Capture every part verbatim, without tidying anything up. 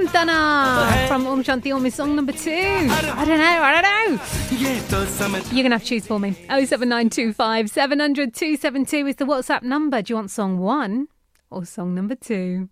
Santana from Om Shanti Om is song number two. I don't know, I don't know. You're going to have to choose for me. oh seven nine two five seven hundred two seven two is the WhatsApp number. Do you want song one or song number two?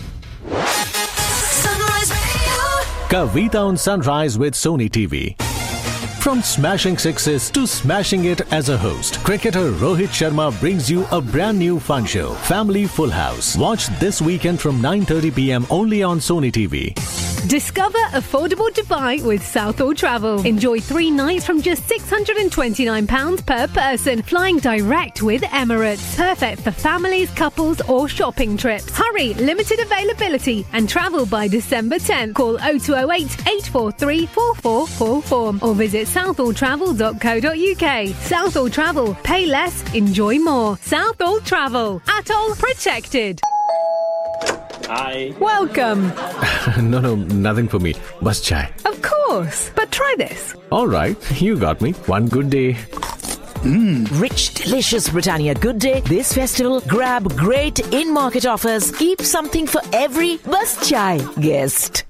Sunrise Radio. Kavita on Sunrise with Sony T V. From smashing sixes to smashing it as a host, cricketer Rohit Sharma brings you a brand new fun show, Family Full House. Watch this weekend from nine thirty p.m. only on Sony T V. Discover affordable Dubai with Southall Travel. Enjoy three nights from just six hundred twenty-nine pounds per person, flying direct with Emirates. Perfect for families, couples or shopping trips. Hurry, limited availability and travel by December tenth. Call oh two oh eight, eight four three, four four four four or visit southall travel dot co dot uk. Southall Travel. Pay less, enjoy more. Southall Travel. Atoll protected. Hi. Welcome. No, no, nothing for me. Bas chai. Of course, but try this. All right, you got me. One good day. Mmm, rich, delicious Britannia Good Day. This festival, grab great in-market offers. Keep something for every Bus Chai guest.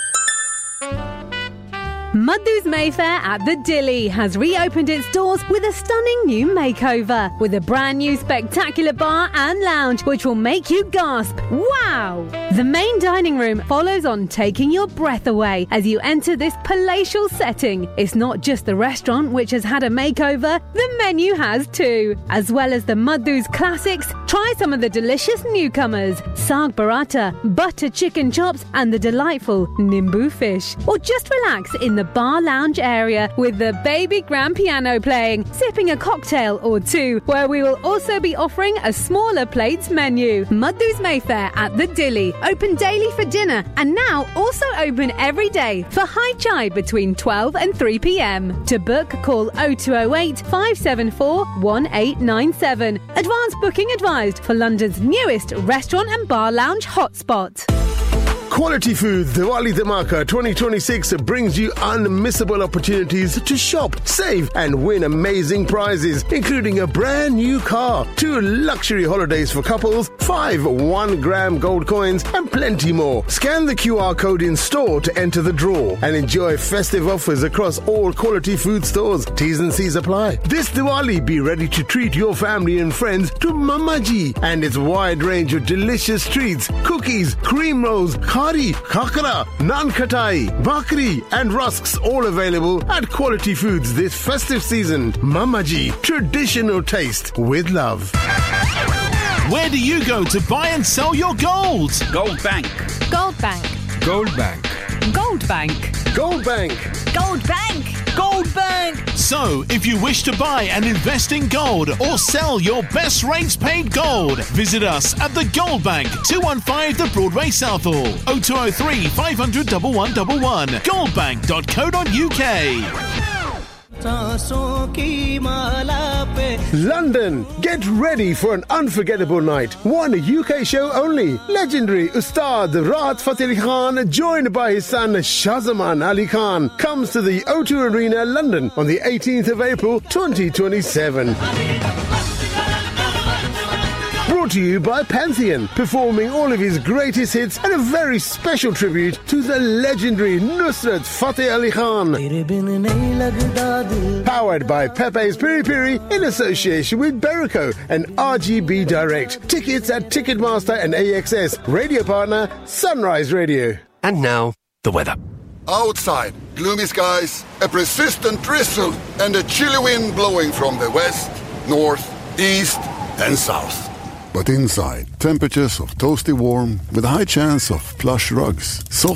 Madhu's Mayfair at the Dilly has reopened its doors with a stunning new makeover, with a brand new spectacular bar and lounge which will make you gasp. Wow! The main dining room follows on, taking your breath away as you enter this palatial setting. It's not just the restaurant which has had a makeover, the menu has too. As well as the Madhu's classics, try some of the delicious newcomers, Saag Paratha, butter chicken chops and the delightful Nimbu fish. Or just relax in the bar lounge area with the baby grand piano playing, sipping a cocktail or two, where we will also be offering a smaller plates menu. Madhu's Mayfair at the Dilly, open daily for dinner and now also open every day for high chai between twelve and three p.m. To book, call oh two oh eight, five seven four, one eight nine seven. Advance booking advised for London's newest restaurant and bar lounge hotspot. Quality Foods Diwali Dhamaka twenty twenty-six brings you unmissable opportunities to shop, save and win amazing prizes, including a brand new car, two luxury holidays for couples, five one gram gold coins and plenty more. Scan the Q R code in store to enter the draw and enjoy festive offers across all Quality Food stores. T's and C's apply. This Diwali, be ready to treat your family and friends to Mamaji and its wide range of delicious treats, cookies, cream rolls, Khari, Khakra, Naan Khatai, Bakri and rusks, all available at Quality Foods this festive season. Mamaji, traditional taste with love. Where do you go to buy and sell your gold? Gold Bank. Gold Bank. Gold Bank. Gold Bank. Gold Bank. Gold Bank! Gold Bank! So, if you wish to buy and invest in gold or sell your best rates paid gold, visit us at the Gold Bank, two one five The Broadway, Southall, oh two oh three, five hundred, one one one one, goldbank dot co dot uk. London, get ready for an unforgettable night. One U K show only. Legendary Ustad Rahat Fateh Ali Khan, joined by his son Shahzaman Ali Khan, comes to the O two Arena, London on the eighteenth of April twenty twenty-seven. Brought to you by Pantheon, performing all of his greatest hits and a very special tribute to the legendary Nusrat Fateh Ali Khan. Powered by Pepe's Piri Piri in association with Berico and R G B Direct. Tickets at Ticketmaster and A X S. Radio partner, Sunrise Radio. And now, the weather. Outside, gloomy skies, a persistent drizzle and a chilly wind blowing from the west, north, east and south. But inside, temperatures of toasty warm with a high chance of plush rugs, soft